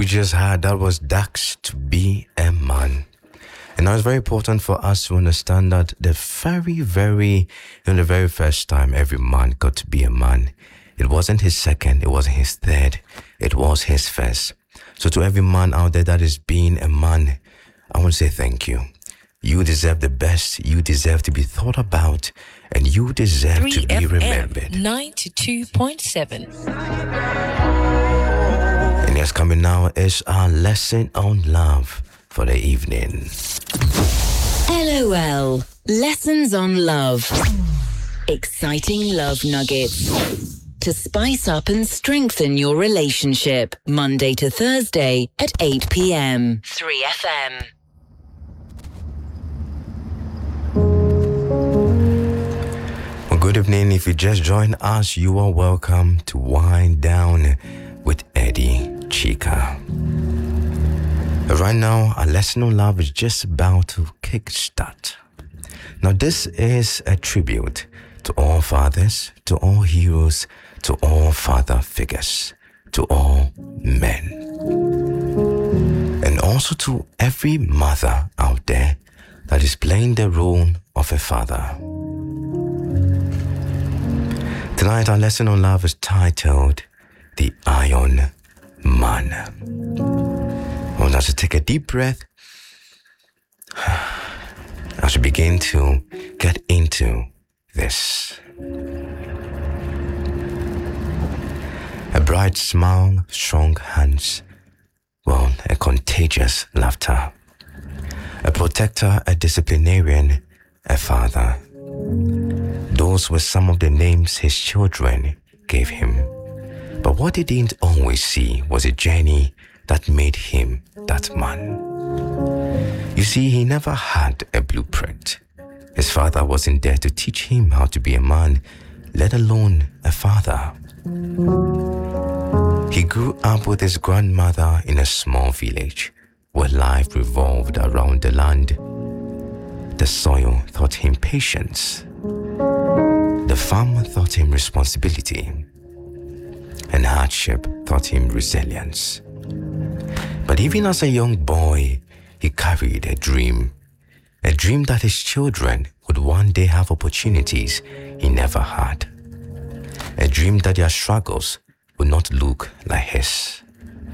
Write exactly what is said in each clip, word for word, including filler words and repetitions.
we just had, that was Dax to Be a Man. And now it's very important for us to understand that the very, very, you know, the very first time every man got to be a man, it wasn't his second, it wasn't his third, it was his first. So to every man out there that is being a man, I want to say thank you. You deserve the best, you deserve to be thought about, and you deserve to be remembered. ninety-two point seven. And yes, coming now is our lesson on love for the evening. LOL. Lessons on love. Exciting love nuggets to spice up and strengthen your relationship. Monday to Thursday at eight p.m. three F M. Well, good evening. If you just joined us, you are welcome to Wind Down with Eddie Chika. Right now, our lesson on love is just about to kickstart. Now, this is a tribute to all fathers, to all heroes, to all father figures, to all men. And also to every mother out there that is playing the role of a father. Tonight, our lesson on love is titled The Iron Man. I want us to take a deep breath as we begin to get into this. A bright smile, strong hands, well, a contagious laughter. A protector, a disciplinarian, a father. Those were some of the names his children gave him. But what they didn't always see was a journey that made him that man. You see, he never had a blueprint. His father wasn't there to teach him how to be a man, let alone a father. He grew up with his grandmother in a small village where life revolved around the land. The soil taught him patience. The farm taught him responsibility. And hardship taught him resilience. But even as a young boy, he carried a dream. A dream that his children would one day have opportunities he never had. A dream that their struggles would not look like his.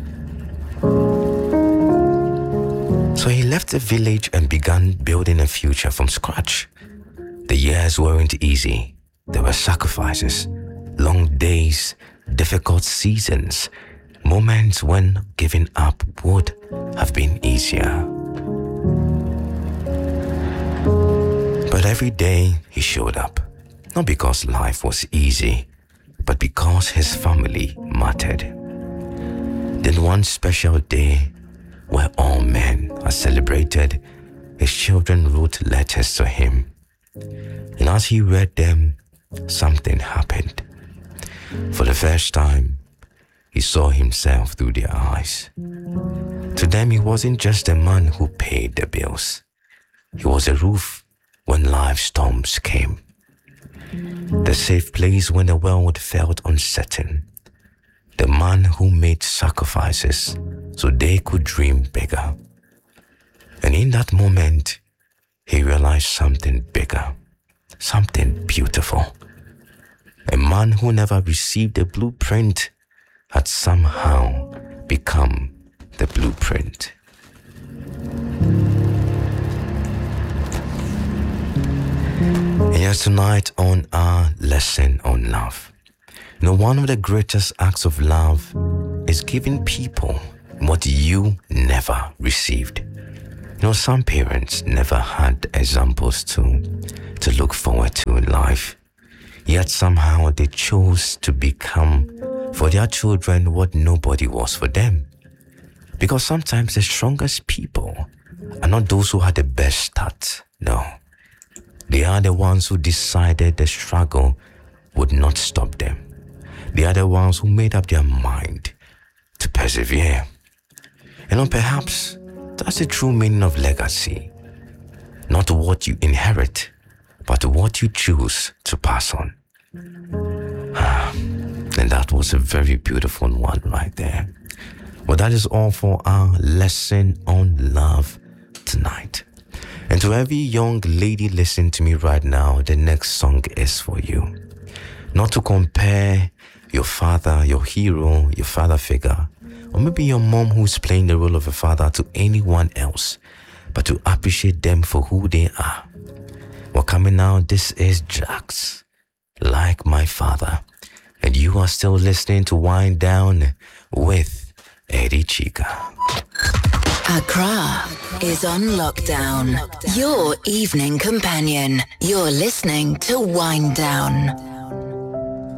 So he left the village and began building a future from scratch. The years weren't easy. There were sacrifices, long days, difficult seasons, moments when giving up would have been easier. But every day he showed up, not because life was easy, but because his family mattered. Then one special day, where all men are celebrated, his children wrote letters to him. And as he read them, something happened. For the first time, he saw himself through their eyes. To them, he wasn't just a man who paid the bills. He was a roof when life's storms came. The safe place when the world felt uncertain. The man who made sacrifices so they could dream bigger. And in that moment, he realized something bigger, something beautiful. A man who never received a blueprint had somehow become the blueprint. And yes, tonight on our lesson on love, you know, one of the greatest acts of love is giving people what you never received. You know, some parents never had examples to, to look forward to in life. Yet somehow they chose to become for their children what nobody was for them. Because sometimes the strongest people are not those who had the best start. No. They are the ones who decided the struggle would not stop them. They are the ones who made up their mind to persevere. And then perhaps that's the true meaning of legacy. Not what you inherit, but what you choose to pass on. And that was a very beautiful one right there. Well, that is all for our lesson on love tonight. And to every young lady listening to me right now, the next song is for you. Not to compare your father, your hero, your father figure, or maybe your mom who's playing the role of a father to anyone else, but to appreciate them for who they are. Well, coming now, this is Jax, Like My Father. And you are still listening to Wind Down with Eddie Chica. Accra is on lockdown. Your evening companion. You're listening to Wind Down.